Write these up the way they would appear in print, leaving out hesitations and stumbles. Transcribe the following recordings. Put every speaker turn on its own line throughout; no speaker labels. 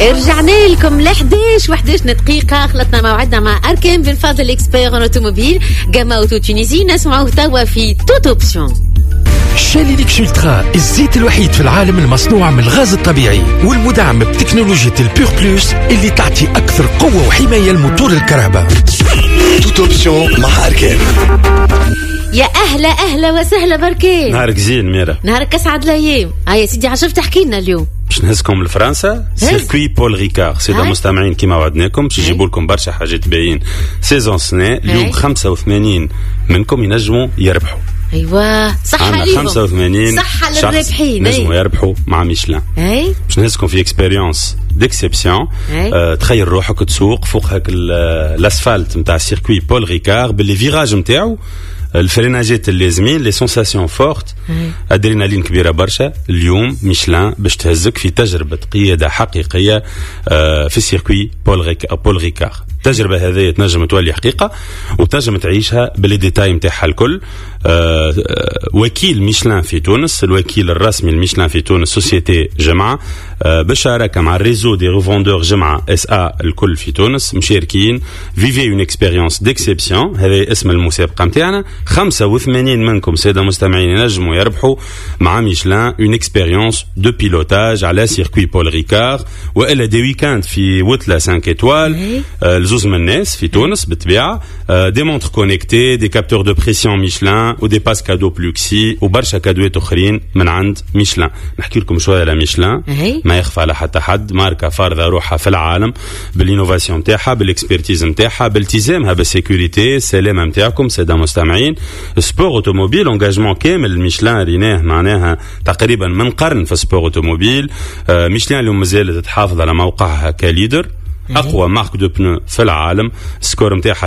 رجعنا لكم ل 11 دقيقة خلطنا موعدنا مع أركان بن فاضل إكسبير أوتوموبيل جاما أوتو تونيزي. نسمعوه توا في توت أوبسيون.
شالي ليكس ألترا الزيت الوحيد في العالم المصنوع من الغاز الطبيعي والمدعم بتكنولوجيا البيور بلوس اللي تعطي أكثر قوة وحماية لموتور الكهرباء.
توت أوبسيون مع أركان.
يا أهلا وسهلا بركان.
نهارك زين ميرا.
نهارك أسعد الأيام. يا سيدي عشان تحكي لنا اليوم
باش نهزكم لفرنسا سيركوي بول ريكار. سيدا مستمعين كيما وعدناكم باش نجيبوا لكم برشا حاجات باين سيزون سنة. اليوم 85 منكم ينجموا يربحوا.
ايوه صحة ليهم
85
صحة للرابحين
نجموا يربحوا مع ميشلان. باش نهزكم في اكسبيريونس ديكسيبسيون. تخيل روحك تسوق فوق هاك الاسفلت نتاع سيركوي بول ريكار باللي فيراج نتاعو الفريناجات اللازمين لي سونساسيون فورت ادرينالين كبيره برشا. اليوم ميشلان باش تهزك في تجربه قياده حقيقيه في السيركوي بول ريكار. التجربه هذه تنجم تولي حقيقه وتنجم تعيشها باللي ديتاي نتاعها الكل. وكيل ميشلان في تونس الوكيل الرسمي لميشلان في تونس سوسيتي جمعه بالشراكه مع الريزو دي ريفوندور جمعه اس ا الكل في تونس مشاركين فيفي اون اكسبيريونس ديكسيبسيون. هذا اسم المسابقه نتاعنا. 85 منكم ساده مستمعين ينجموا يربحوا مع ميشلان اون اكسبيريونس دو بيلوتاج على سيركوي بول ريكار والا دي ويكاند في وتلا 5 ايطوال لزوز من الناس في تونس بالطبيعه. دي مونتر كونيكتي دي كابتور دو بريسيون ميشلان ودي باس كادو بلوكسي وبرشا كادوات اخرين من عند ميشلان. نحكي لكم شويه على ميشلان ما يخفى على حتى حد. ماركه فارضه روحها في العالم بالانوفاسيون نتاعها بالاكسبرتيز نتاعها بالتزامها بالسيكوريتي السلامه نتاعكم ساده مستمعين. سبور اوتوموبيل انجاجمون كامل ميشلان ريناه معناها تقريبا من قرن في سبور اوتوموبيل. ميشلان اليوم مازالت تحافظ على موقعها كليدر اقوى مارك دو بنو في العالم. السكور نتاعها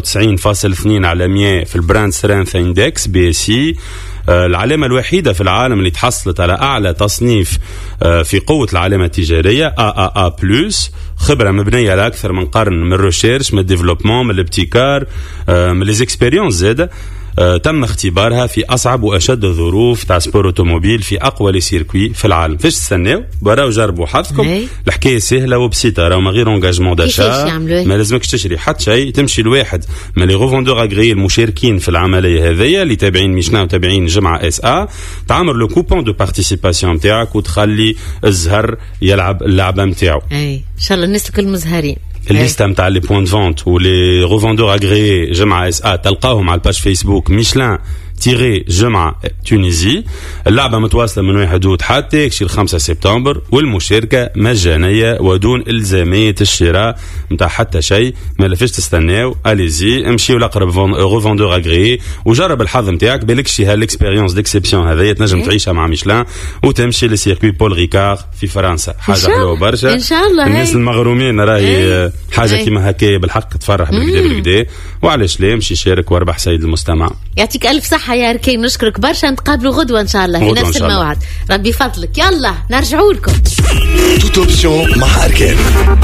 93.2 على 100 في البراند سترينث اندكس بي اس سي. العلامة الوحيدة في العالم اللي تحصلت على أعلى تصنيف في قوة العلامة التجارية AAA+. خبرة مبنية على أكثر من قرن من الريشيرش من الديفلوبمون من الابتكار من ليزيكسبيريونس زادة. تم اختبارها في أصعب وأشد الظروف تاع سبور اوتوموبيل في أقوى لي سيركوي في العالم. فاش تستناو براو جربوا حظكم. الحكاية سهلة وبسيطة راهو ما غير انجاجمون داشا ما لازمكش تشري حتى شيء. تمشي لواحد من لي غوفوندور اغريي المشاركين في العملية هذيا اللي تابعين ميشلان وتابعين جمعة اس ا تعمر لو كوبون دو بارتيسيباسيون نتاعك وتخلي الزهر يلعب اللعبة نتاعو.
ان شاء الله الناس الكل مزهرين.
الليسته نتاع لي بوين فونت ولي غوفوندور اغريي جمعة اس ا تلقاوهم على الباج فيسبوك ميشلان تيري جمعة تونيزي. اللعبة متواصلة من 1 أوت حتى يكشي 5 سبتمبر والمشاركة مجانية ودون إلزامية الشراء متاع حتى شيء. ما لفش تستناو اليزي امشيو لأقرب غوفوندور اغريي وجرب الحظ نتاعك بالكشي هالاكسبيريونس ديكسيبسيون هذيا تنجم تعيشها مع ميشلان وتمشي لسيركوي بول ريكار في فرنسا. حاجة حلوة برشا
إن شاء الله.
الناس المغرومين راهي حاجة كيما هكايا بالحق تفرح بالكدا وعلاش لا امشي شارك واربح سيد المستمع.
يعطيك ألف صحة يا ركين. نشكرك برشا. نتقابلوا غدوة إن شاء الله في نفس الموعد. ربي فضلك. يلا نرجعوا لكم
توت أوبسيون مع أركان.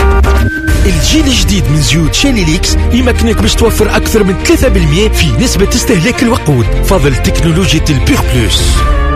الجيل الجديد من زيوت شالي ليكس يمكنك باش توفر أكثر من 3% في نسبة استهلاك الوقود فضل تكنولوجيا البيور بلوس.